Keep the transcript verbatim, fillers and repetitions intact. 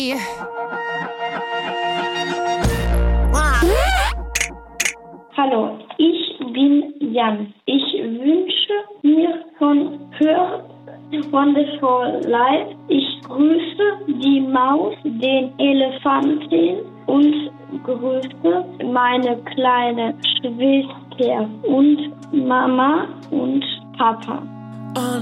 Hallo, ich bin Jan. Ich wünsche mir von Her Wonderful Life. Ich grüße die Maus, den Elefanten und grüße meine kleine Schwester und Mama und Papa.